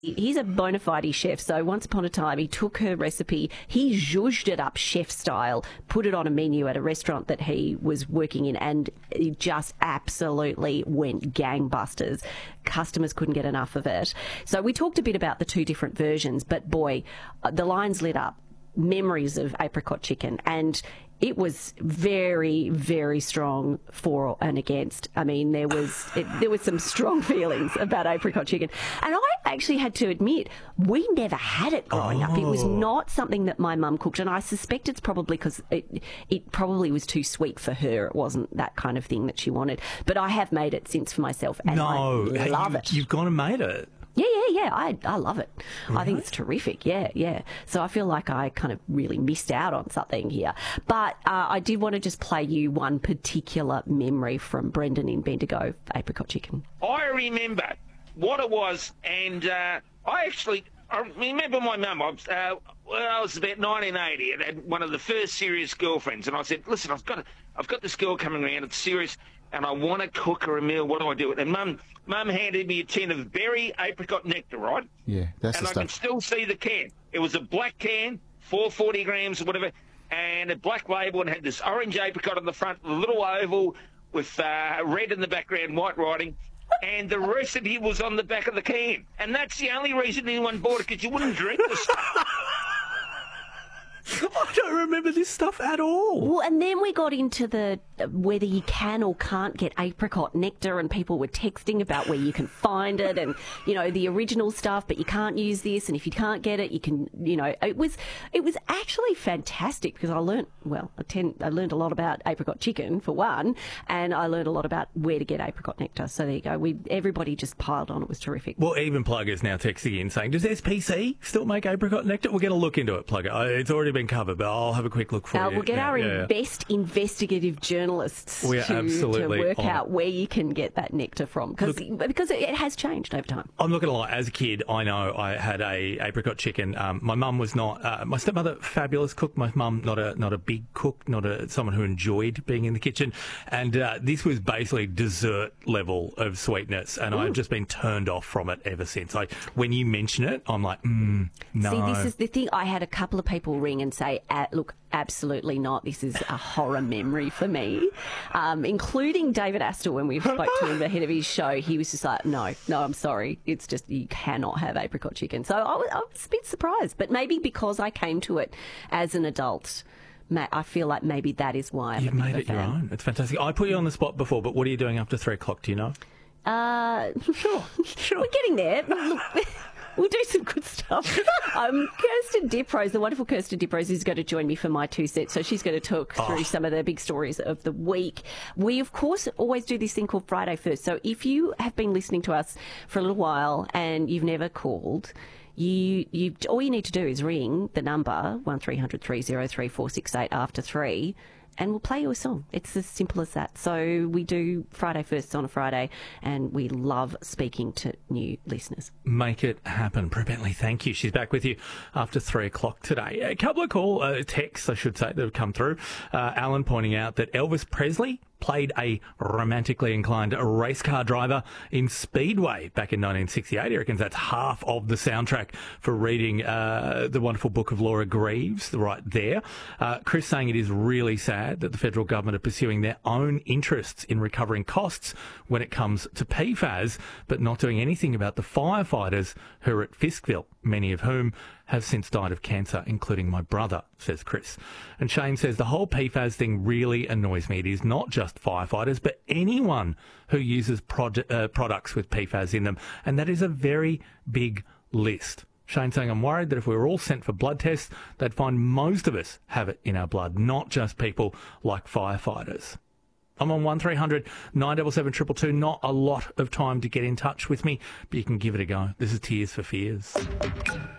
He's a bona fide chef, so once upon a time he took her recipe, he zhuzhed it up chef style, put it on a menu at a restaurant that he was working in, and it just absolutely went gangbusters. Customers couldn't get enough of it. So we talked a bit about the two different versions, but boy, the lines lit up. Memories of apricot chicken, and it was very, very strong for and against. I mean, there was some strong feelings about apricot chicken, and I actually had to admit we never had it growing up. It was not something that my mum cooked, and I suspect it's probably because it probably was too sweet for her. It wasn't that kind of thing that she wanted. But I have made it since for myself, and I love it. You've gone and made it. Yeah. I love it. Right. I think it's terrific. Yeah. So I feel like I kind of really missed out on something here. But I did want to just play you one particular memory from Brendan in Bendigo, apricot chicken. I remember what it was, and I remember my mum. I was about 1980 and had one of the first serious girlfriends, and I said, "Listen, I've got this girl coming around. It's serious, and I want to cook her a meal. What do I do with it?" And Mum handed me a tin of berry apricot nectar, right? Yeah, that's the stuff. And I can still see the can. It was a black can, 440 grams or whatever, and a black label, and had this orange apricot on the front, a little oval with red in the background, white writing. And the recipe was on the back of the can. And that's the only reason anyone bought it, because you wouldn't drink the stuff. I don't remember this stuff at all. Well, and then we got into the whether you can or can't get apricot nectar, and people were texting about where you can find it, and the original stuff, but you can't use this, and if you can't get it, you can. It was actually fantastic, because I learned a lot about apricot chicken for one, and I learned a lot about where to get apricot nectar. So there you go. Everybody just piled on. It was terrific. Well, even Plugger's now texting in saying, "Does SPC still make apricot nectar?" We're going to look into it, Plugger. It's already been covered, but I'll have a quick look for you. We'll get our best investigative journalists to work out where you can get that nectar from, because it has changed over time. I'm not going to lie. As a kid, I know I had a apricot chicken. My mum was not. My stepmother, fabulous cook. My mum, not a big cook, not someone who enjoyed being in the kitchen. And this was basically dessert level of sweetness, and I've just been turned off from it ever since. Like, when you mention it, I'm like, no. See, this is the thing. I had a couple of people ring and say, look, absolutely not. This is a horror memory for me, including David Astor. When we spoke to him ahead of his show, he was just like, no, I'm sorry. It's just, you cannot have apricot chicken. So I was a bit surprised, but maybe because I came to it as an adult, I feel like maybe that is why I'm You've made it your own. It's fantastic. I put you on the spot before, but what are you doing after 3 o'clock? Do you know? Sure. We're getting there. Look, we'll do some good stuff. Kirsten Diprose, the wonderful Kirsten Diprose, is going to join me for my 2 cents. So she's going to talk through some of the big stories of the week. We, of course, always do this thing called Friday First. So if you have been listening to us for a little while and you've never called, you all you need to do is ring the number 1300 303 468 after 3. And we'll play you a song. It's as simple as that. So we do Friday Firsts on a Friday, and we love speaking to new listeners. Make it happen. Prue Bentley, thank you. She's back with you after 3 o'clock today. A couple of texts, I should say, that have come through. Alan pointing out that Elvis Presley played a romantically inclined race car driver in Speedway back in 1968. He reckons that's half of the soundtrack for reading the wonderful book of Laura Greaves right there. Chris saying it is really sad that the federal government are pursuing their own interests in recovering costs when it comes to PFAS, but not doing anything about the firefighters who are at Fiskville, many of whom have since died of cancer, including my brother, says Chris. And Shane says, the whole PFAS thing really annoys me. It is not just firefighters, but anyone who uses products with PFAS in them. And that is a very big list. Shane saying, I'm worried that if we were all sent for blood tests, they'd find most of us have it in our blood, not just people like firefighters. I'm on 1300 977 222. Not a lot of time to get in touch with me, but you can give it a go. This is Tears for Fears.